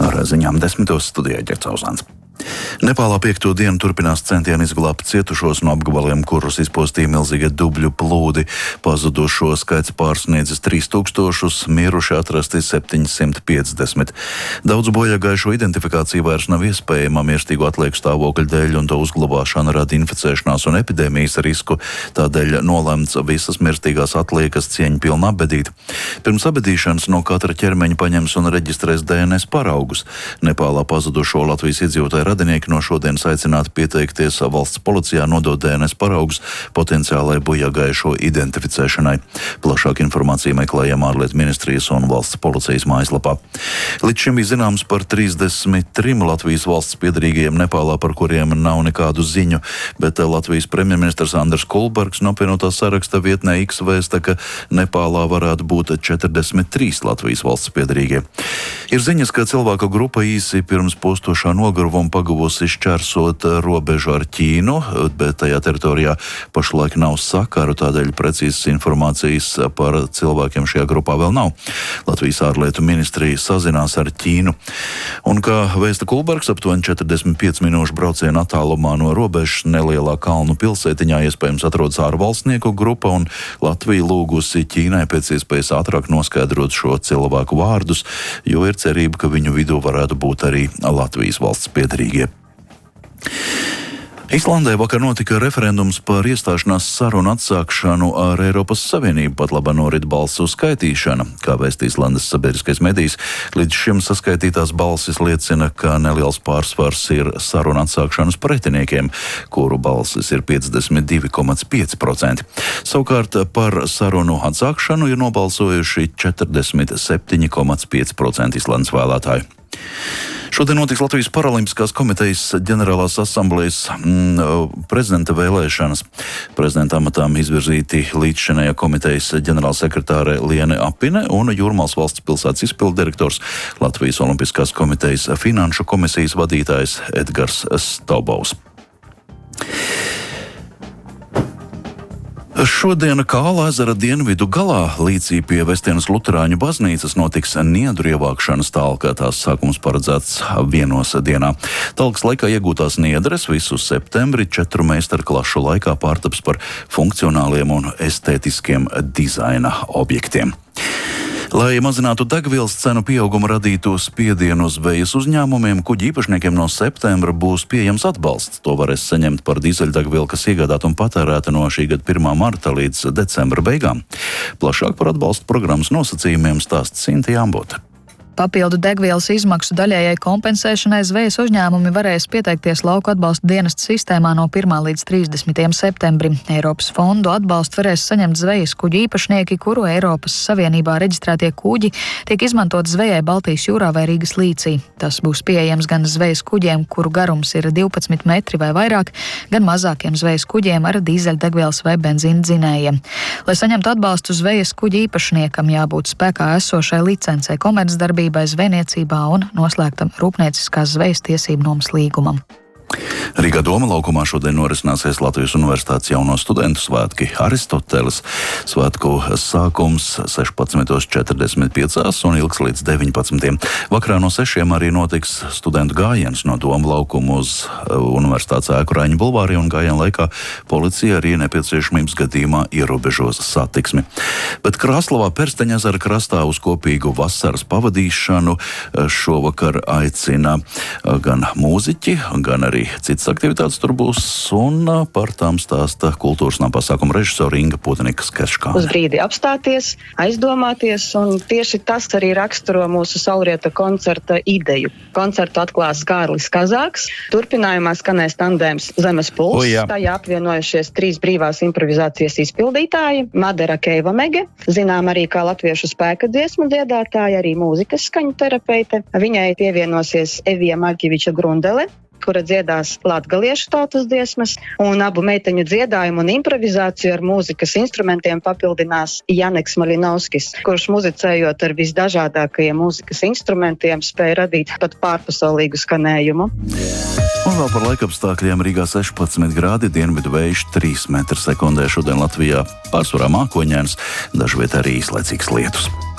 Ar ziņām 10. studijā Ģercauzāns. Nepālā 5. dienu turpinās centieni izglābt cietušos no apgabaliem, kurus izpostīja milzīgie dubļu plūdi. Pazudušo skaits pārsniedzis 3000, miruši atrasti 750. Daudz bojāgājušo identifikācija vairs nav iespējama mirstīgu atlieku stāvokļa dēļ, un to uzglabāšana rada inficēšanās un epidēmijas risku. Tādēļ nolemts visas mirstīgās atliekas cieņpilni apbedīt. Pirms apbedīšanas no katra ķermeņa paņems un reģistrēs DNS paraugus. Nepālā pazudušo Latvijas iedzīvotāju radinieki no šodienas aicināti pieteikties valsts policijā, nodot DNS paraugus potenciālai bojāgājušo identificēšanai. Plašāk informāciju meklējam ārlietu ministrijas un valsts policijas mājaslapā. Līdz šim bija zināms par 33 Latvijas valsts piedarīgajiem Nepālā, par kuriem nav nekādu ziņu, bet Latvijas premjerministrs Andris Kulbergs no apvienotā saraksta vietnē X vēsta, ka Nepālā varētu būt 43 Latvijas valsts piedarīgie. Ir ziņas, ka cilvēku grupa īsi pirms postošā nogurvuma pagavusi šķērsot robežu ar Ķīnu, bet tajā teritorijā pašlaik nav sakaru, tādēļ precīzas informācijas par cilvēkiem šajā grupā vēl nav. Latvijas ārlietu ministrija sazinās ar Ķīnu. Un kā vēsta Kulbergs, aptuveni 45 minūšu braucienu attālumā no robežas nelielā kalnu pilsētiņā iespējams atrodas ārvalstnieku grupa, un Latvija lūgusi Ķīnai pēc iespējas ātrāk noskaidrot šo cilvēku vārdus, jo ir cerība, ka viņu vidū varētu būt arī Latvijas valsts piedarīgie. Islandē vakar notika referendums par iestāšanās sarunu atsākšanu ar Eiropas Savienību, pat laba norit balsu skaitīšana. Kā vēsta Islandes sabiedriskais medijs, līdz šim saskaitītās balsis liecina, ka neliels pārsvars ir sarunu atsākšanas pretiniekiem, kuru balsis ir 52,5%. Savukārt par sarunu atsākšanu ir nobalsojuši 47,5% Islandes vēlētāju. Šodien notiks Latvijas Paralimpiskās komitejas ģenerālās asamblejas prezidenta vēlēšanas. Prezidenta amatām izvirzīti līdzšinējā komitejas ģenerālsekretāre Liene Apine un Jūrmālas valsts pilsētas izpilddirektors, Latvijas Olimpiskās komitejas finanšu komisijas vadītājs Edgars Staubovs. Šodien Kāla ezera dienvidu galā līdzī pie Vestienas luterāņu baznīcas notiks niedru ievākšanas talka. Tās sākums paredzēts 1 dienā. Talkas laikā iegūtās niedres visu septembri 4 meistarklašu laikā pārtaps par funkcionāliem un estētiskiem dizaina objektiem. Lai mazinātu degvielas cenu pieaugumu, radītu spiedienu uz zvejas uzņēmumiem, kuģi īpašniekiem no septembra būs pieejams atbalsts. To varēs saņemt par dīzeļdegvielu, kas iegādāta un patērēta no šī gada 1. marta līdz decembra beigām. Plašāk par atbalsta programmas nosacījumiem stāsta Sinti Ambote. Papildu degvielas izmaksu daļējai kompensēšanai zvejas uzņēmumi varēs pieteikties lauku atbalsta dienesta sistēmā no 1. līdz 30. septembrim. Eiropas fondu atbalstu varēs saņemt zvejas kuģi īpašnieki, kuru Eiropas Savienībā reģistrētie kuģi tiek izmantot zvejai Baltijas jūrā vai Rīgas līcī. Tas būs pieejams gan zvejas kuģiem, kuru garums ir 12 metri vai vairāk, gan mazākiem zvejas kuģiem ar dīzeļdegvielas vai benzīna dzinējiem. Lai saņemtu atbalstu zvejas kuģi īpašniekam, jābūt spēkā esošai licencei komercdarbībai, zvejniecībā un noslēgtam rūpnieciskās zvejas tiesību nomas līgumam. Rīgā Doma laukumā šodien norisināsies Latvijas Universitātes jauno studentu svētki Aristoteles. Svētku sākums 16:45 un ilgs līdz 19. Vakarā no 6 arī notiks studentu gājiens no Doma laukuma uz Universitātes ēku Raņu bulvārī, un gājiena laikā policija arī nepieciešamības gadījumā ierobežos satiksmi. Bet Krāslavā Persteņezera krastā uz kopīgu vasaras pavadīšanu šovakar aicina gan mūziķi, gan arī citas aktivitātes tur būs, un par tām stāsta kultūras un pasākumu režisora Inga Putenika-Skeškāne. Uz brīdi apstāties, aizdomāties, un tieši tas arī raksturo mūsu Saulrieta koncerta ideju. Koncertu atklās Kārlis Kazāks, turpinājumā skanēs tandēms Zemes pulss, tajā apvienojušies 3 brīvās improvizācijas izpildītāji, Madara Keivamege, zinām arī kā latviešu spēka dziesmu dziedātāja, arī mūzikas skaņu terapeite. Viņai pievienosies Evija Markeviča Grundele, kura dziedās latgaliešu tautas dziesmas, un abu meiteņu dziedājumu un improvizāciju ar mūzikas instrumentiem papildinās Janeks Malinovskis, kurš muzicējot ar visdažādākajiem mūzikas instrumentiem spēja radīt pat pārpasaulīgu skanējumu. Un vēl par laikapstākļiem. Rīgā 16 grādi, dienvidu vējš 3 metri sekundē. Šodien Latvijā pārsvarā mākoņains, dažviet arī īslaicīgs lietus.